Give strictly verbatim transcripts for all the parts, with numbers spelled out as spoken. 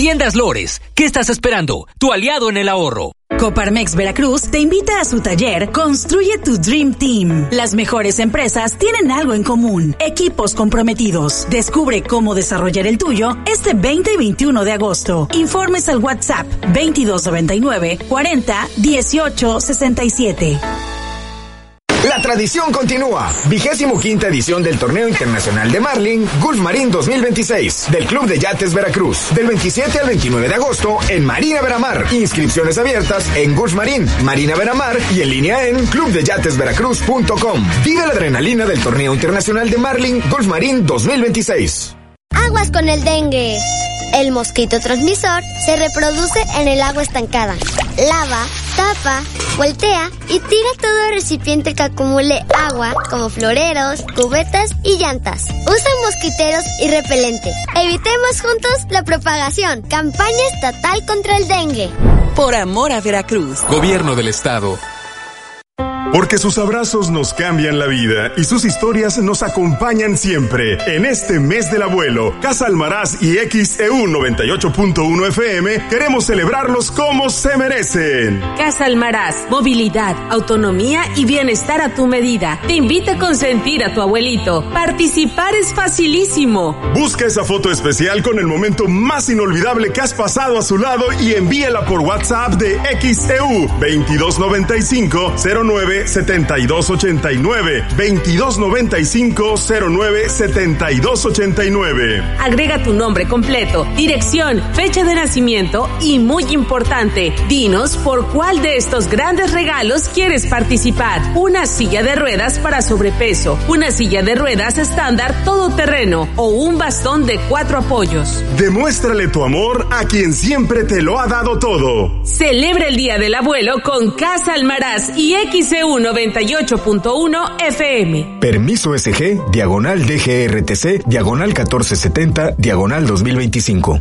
Tiendas Lores, ¿qué estás esperando? Tu aliado en el ahorro. Coparmex Veracruz te invita a su taller Construye tu Dream Team. Las mejores empresas tienen algo en común: equipos comprometidos. Descubre cómo desarrollar el tuyo este veinte y veintiuno de agosto. Informes al WhatsApp veintidós noventa y nueve cuarenta dieciocho sesenta y siete. La tradición continúa. Vigésimo quinta edición del Torneo Internacional de Marlin Gulf Marine dos mil veintiséis del Club de Yates Veracruz. Del veintisiete al veintinueve de agosto en Marina Veramar. Inscripciones abiertas en Gulf Marine, Marina Veramar y en línea en club de yates veracruz punto com. Vive la adrenalina del Torneo Internacional de Marlin Gulf Marine dos mil veintiséis. Aguas con el dengue. El mosquito transmisor se reproduce en el agua estancada. Lava, tapa, voltea y tira todo recipiente que acumule agua, como floreros, cubetas y llantas. Usa mosquiteros y repelente. Evitemos juntos la propagación. Campaña estatal contra el dengue. Por amor a Veracruz. Gobierno del Estado. Porque sus abrazos nos cambian la vida y sus historias nos acompañan siempre. En este mes del abuelo, Casa Almaraz y X E U noventa y ocho punto uno F M queremos celebrarlos como se merecen. Casa Almaraz, movilidad, autonomía y bienestar a tu medida. Te invita a consentir a tu abuelito. Participar es facilísimo. Busca esa foto especial con el momento más inolvidable que has pasado a su lado y envíala por WhatsApp de X E U veintidós noventa y cinco cero nueve setenta y dos ochenta y nueve, veintidós noventa y cinco cero nueve setenta y dos ochenta y nueve. Agrega tu nombre completo, dirección, fecha de nacimiento y, muy importante, dinos por cuál de estos grandes regalos quieres participar. Una silla de ruedas para sobrepeso, una silla de ruedas estándar todoterreno o un bastón de cuatro apoyos. Demuéstrale tu amor a quien siempre te lo ha dado todo. Celebra el Día del Abuelo con Casa Almaraz y X E U noventa y ocho punto uno F M. Permiso S G, diagonal D G R T C, diagonal catorce setenta, diagonal dos mil veinticinco.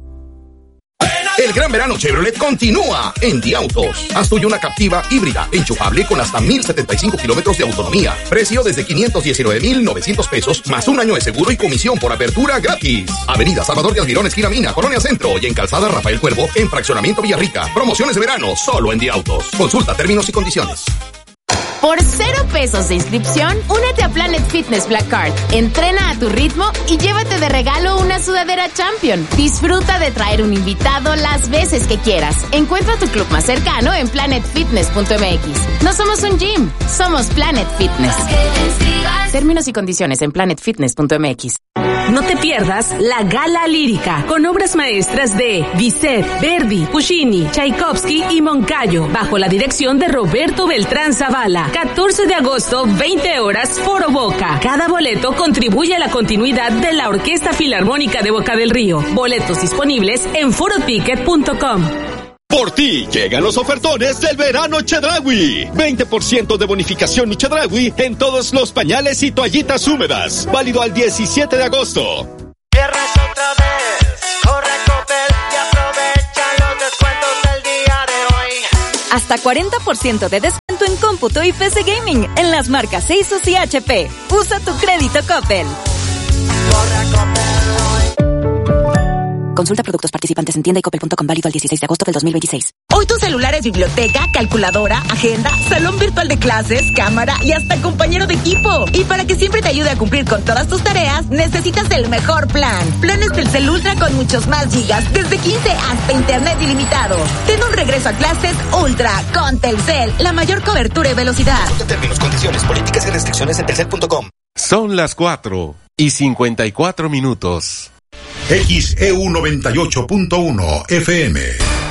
El gran verano Chevrolet continúa en Diautos. Haz tuyo una Captiva híbrida, enchufable con hasta mil setenta y cinco kilómetros de autonomía. Precio desde quinientos diecinueve mil novecientos pesos, más un año de seguro y comisión por apertura gratis. Avenida Salvador de Almirón, esquina Mina, Colonia Centro, y en Calzada Rafael Cuervo, en Fraccionamiento Villarrica. Promociones de verano, solo en Diautos. Consulta términos y condiciones. Por cero pesos de inscripción, únete a Planet Fitness Black Card. Entrena a tu ritmo y llévate de regalo una sudadera Champion. Disfruta de traer un invitado las veces que quieras. Encuentra tu club más cercano en planet fitness punto m x. No somos un gym, somos Planet Fitness. Términos y condiciones en planet fitness punto m x. No te pierdas la Gala Lírica, con obras maestras de Bizet, Verdi, Puccini, Tchaikovsky y Moncayo, bajo la dirección de Roberto Beltrán Zavala. catorce de agosto, veinte horas, Foro Boca. Cada boleto contribuye a la continuidad de la Orquesta Filarmónica de Boca del Río. Boletos disponibles en foro ticket punto com. Por ti llegan los ofertones del verano Chedraui. veinte por ciento de bonificación Chedraui en todos los pañales y toallitas húmedas. Válido al diecisiete de agosto. Cierras otra vez, corre a Coppel y aprovecha los descuentos del día de hoy. Hasta cuarenta por ciento de descuento en cómputo y P C Gaming en las marcas Asus y H P. Usa tu crédito Coppel. Corre a Coppel hoy. Consulta productos participantes en tienda y coppel punto com, válido al dieciséis de agosto del dos mil veintiséis. Hoy tu celular es biblioteca, calculadora, agenda, salón virtual de clases, cámara y hasta compañero de equipo. Y para que siempre te ayude a cumplir con todas tus tareas, necesitas el mejor plan. Planes Telcel Ultra con muchos más gigas, desde quince hasta internet ilimitado. Ten un regreso a clases Ultra con Telcel, la mayor cobertura y velocidad. Consulta términos, condiciones, políticas y restricciones en telcel punto com. Son las cuatro y cincuenta y cuatro minutos. X E U noventa y ocho punto uno F M.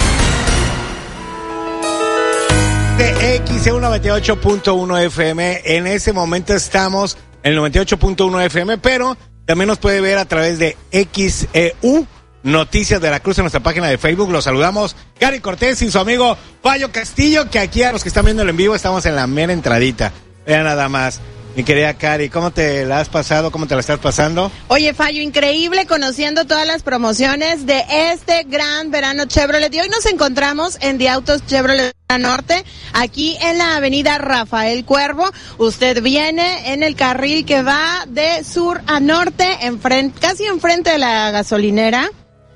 De X E U noventa y ocho punto uno F M. En ese momento estamos en el noventa y ocho punto uno F M, pero también nos puede ver a través de X E U Noticias de la Cruz en nuestra página de Facebook. Los saludamos, Cari Cortés y su amigo Payo Castillo, que aquí a los que están viendo en vivo estamos en la mera entradita. Vean nada más. Mi querida Cari, ¿cómo te la has pasado? ¿Cómo te la estás pasando? Oye, Fallo, increíble conociendo todas las promociones de este gran verano Chevrolet. Y hoy nos encontramos en Diautos Chevrolet Norte, aquí en la avenida Rafael Cuervo. Usted viene en el carril que va de sur a norte, enfrente, casi enfrente de la gasolinera.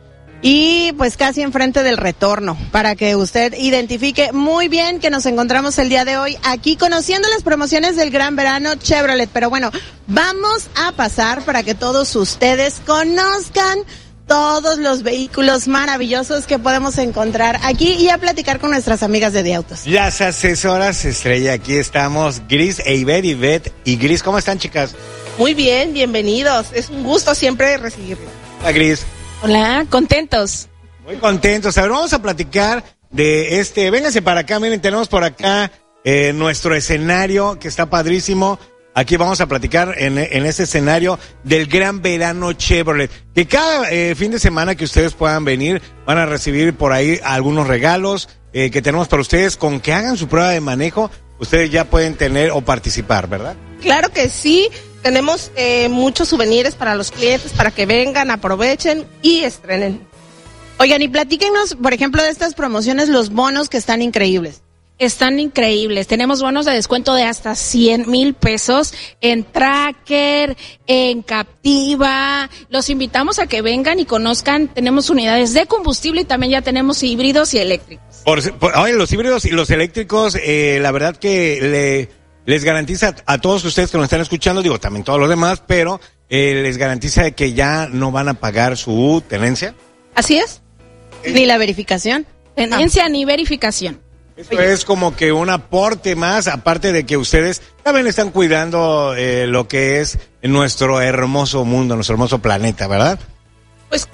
y pues casi enfrente del Retorno, para que usted identifique muy bien que nos encontramos el día de hoy aquí conociendo las promociones del Gran Verano Chevrolet. Pero bueno, vamos a pasar para que todos ustedes conozcan todos los vehículos maravillosos que podemos encontrar aquí y a platicar con nuestras amigas de Diautos. Las asesoras estrella, aquí estamos, Gris e Ivette, Ivette y Gris, ¿cómo están, chicas? Muy bien, bienvenidos, es un gusto siempre recibirlos. Hola, Gris. Hola, contentos. Muy contentos, a ver, vamos a platicar de este, vénganse para acá, miren, tenemos por acá eh, nuestro escenario que está padrísimo. Aquí vamos a platicar en, en este escenario del Gran Verano Chevrolet, que cada eh, fin de semana que ustedes puedan venir van a recibir por ahí algunos regalos eh, que tenemos para ustedes. Con que hagan su prueba de manejo, ustedes ya pueden tener o participar, ¿verdad? Claro que sí, tenemos eh, muchos souvenirs para los clientes para que vengan, aprovechen y estrenen. Oigan, y platíquenos, por ejemplo, de estas promociones, los bonos que están increíbles. Están increíbles. Tenemos bonos de descuento de hasta cien mil pesos en Tracker, en Captiva. Los invitamos a que vengan y conozcan. Tenemos unidades de combustible y también ya tenemos híbridos y eléctricos. Por, por, oye, los híbridos y los eléctricos, eh, la verdad que le, les garantiza a todos ustedes que nos están escuchando, digo, también todos los demás, pero eh, les garantiza que ya no van a pagar su tenencia. Así es. Eh, Ni la verificación. Tenencia ah. ni verificación. Esto Oye. es como que un aporte más, aparte de que ustedes también están cuidando eh, lo que es nuestro hermoso mundo, nuestro hermoso planeta, ¿verdad? Pues,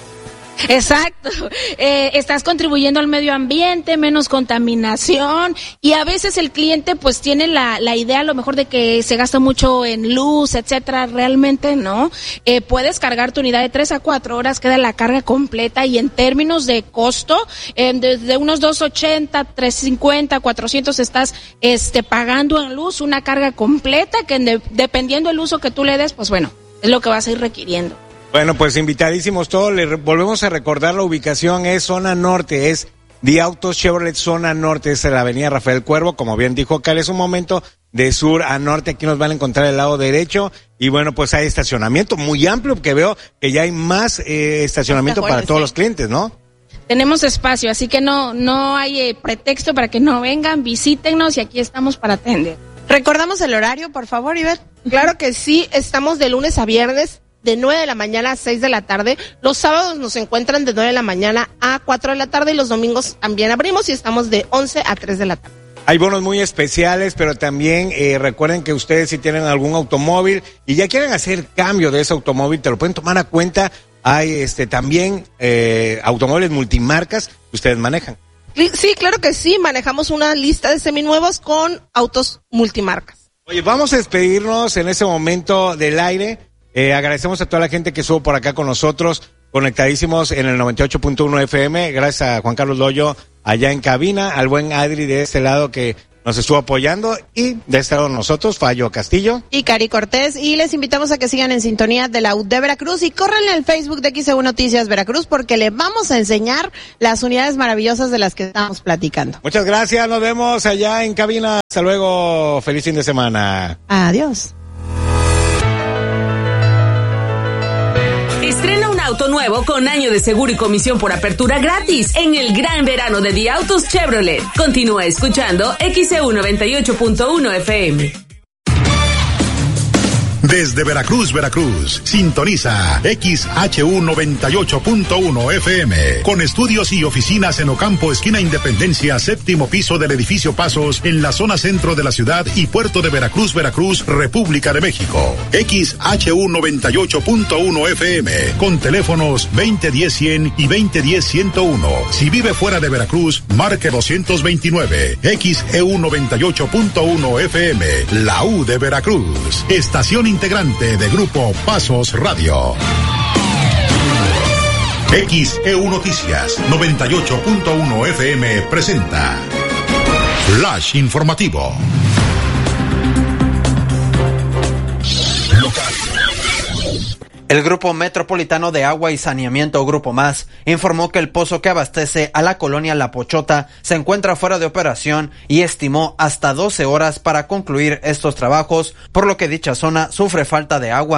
exacto. Eh, estás contribuyendo al medio ambiente, menos contaminación, y a veces el cliente pues tiene la, la idea a lo mejor de que se gasta mucho en luz, etcétera. Realmente no. Eh, puedes cargar tu unidad de tres a cuatro horas, queda la carga completa, y en términos de costo, eh, desde unos dos ochenta, tres cincuenta, cuatrocientos estás este pagando en luz una carga completa que de, dependiendo del uso que tú le des, pues bueno, es lo que vas a ir requiriendo. Bueno, pues invitadísimos todos, le volvemos a recordar la ubicación, es zona norte, es Diautos Chevrolet zona norte, es en la avenida Rafael Cuervo, como bien dijo Cal, es un momento de sur a norte, aquí nos van a encontrar el lado derecho, y bueno, pues hay estacionamiento muy amplio, que veo que ya hay más eh, estacionamiento para todos los clientes, ¿no? Tenemos espacio, así que no, no hay eh, pretexto para que no vengan, visítennos y aquí estamos para atender. ¿Recordamos el horario, por favor, Ivette? Claro que sí, estamos de lunes a viernes, de nueve de la mañana a seis de la tarde. Los sábados nos encuentran de nueve de la mañana a cuatro de la tarde y los domingos también abrimos y estamos de once a tres de la tarde. Hay bonos muy especiales, pero también eh, recuerden que ustedes si tienen algún automóvil y ya quieren hacer cambio de ese automóvil, te lo pueden tomar a cuenta. Hay este también eh, automóviles multimarcas que ustedes manejan. Sí, claro que sí, manejamos una lista de seminuevos con autos multimarcas. Oye, vamos a despedirnos en ese momento del aire. Eh, agradecemos a toda la gente que estuvo por acá con nosotros, conectadísimos en el noventa y ocho punto uno F M, gracias a Juan Carlos Loyo allá en cabina, al buen Adri de este lado que nos estuvo apoyando, y de este lado nosotros, Fallo Castillo y Cari Cortés, y les invitamos a que sigan en sintonía de la U de Veracruz y corran al Facebook de X E U Noticias Veracruz porque les vamos a enseñar las unidades maravillosas de las que estamos platicando. Muchas gracias, nos vemos allá en cabina, hasta luego, feliz fin de semana. Adiós. Estrena un auto nuevo con año de seguro y comisión por apertura gratis en el Gran Verano de Diautos Chevrolet. Continúa escuchando X E U noventa y ocho punto uno F M. Desde Veracruz, Veracruz, sintoniza X H U noventa y ocho punto uno F M, con estudios y oficinas en Ocampo, esquina Independencia, séptimo piso del edificio Pasos, en la zona centro de la ciudad y puerto de Veracruz, Veracruz, República de México. X H U noventa y ocho punto uno F M, con teléfonos veinte diez cien y veinte diez ciento uno. Si vive fuera de Veracruz, marque doscientos veintinueve. X E U noventa y ocho punto uno F M, la U de Veracruz. Estación integrante de Grupo Pasos Radio. X E U Noticias noventa y ocho punto uno F M presenta Flash Informativo. El Grupo Metropolitano de Agua y Saneamiento, Grupo Más, informó que el pozo que abastece a la colonia La Pochota se encuentra fuera de operación y estimó hasta doce horas para concluir estos trabajos, por lo que dicha zona sufre falta de agua.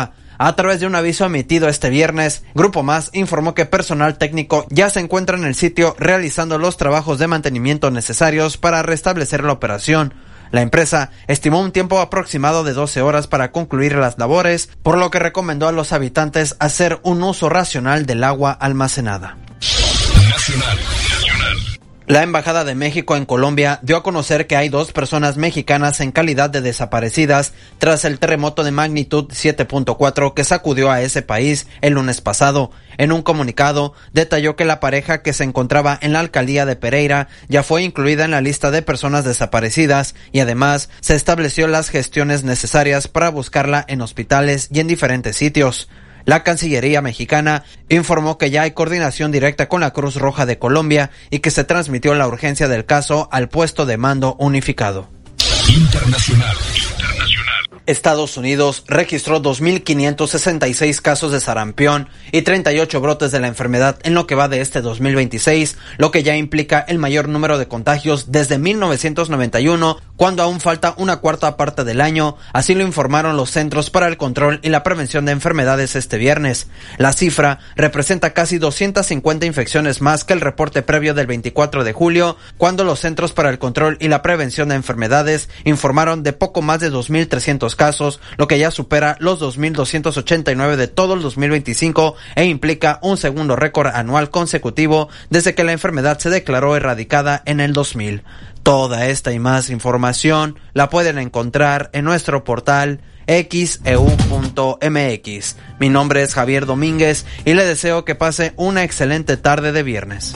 A través de un aviso emitido este viernes, Grupo Más informó que personal técnico ya se encuentra en el sitio realizando los trabajos de mantenimiento necesarios para restablecer la operación. La empresa estimó un tiempo aproximado de doce horas para concluir las labores, por lo que recomendó a los habitantes hacer un uso racional del agua almacenada. Nacional. La Embajada de México en Colombia dio a conocer que hay dos personas mexicanas en calidad de desaparecidas tras el terremoto de magnitud siete punto cuatro que sacudió a ese país el lunes pasado. En un comunicado, detalló que la pareja que se encontraba en la alcaldía de Pereira ya fue incluida en la lista de personas desaparecidas y además se estableció las gestiones necesarias para buscarla en hospitales y en diferentes sitios. La Cancillería mexicana informó que ya hay coordinación directa con la Cruz Roja de Colombia y que se transmitió la urgencia del caso al puesto de mando unificado. Internacional. Estados Unidos registró dos mil quinientos sesenta y seis casos de sarampión y treinta y ocho brotes de la enfermedad en lo que va de este dos mil veintiséis, lo que ya implica el mayor número de contagios desde mil novecientos noventa y uno, cuando aún falta una cuarta parte del año, así lo informaron los Centros para el Control y la Prevención de Enfermedades este viernes. La cifra representa casi doscientas cincuenta infecciones más que el reporte previo del veinticuatro de julio, cuando los Centros para el Control y la Prevención de Enfermedades informaron de poco más de dos mil trescientos casos, lo que ya supera los dos mil doscientos ochenta y nueve de todo el dos mil veinticinco e implica un segundo récord anual consecutivo desde que la enfermedad se declaró erradicada en el dos mil. Toda esta y más información la pueden encontrar en nuestro portal x e u punto m x. Mi nombre es Javier Domínguez y le deseo que pase una excelente tarde de viernes.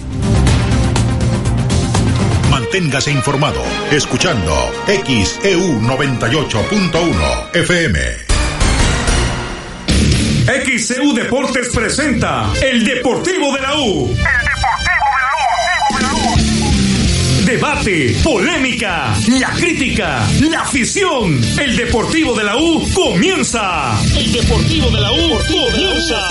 Manténgase informado escuchando X E U noventa y ocho punto uno F M. X E U Deportes presenta El Deportivo de la U. El Deportivo de la U. Debate, polémica, la crítica, la afición. El Deportivo de la U comienza. El Deportivo de la U comienza.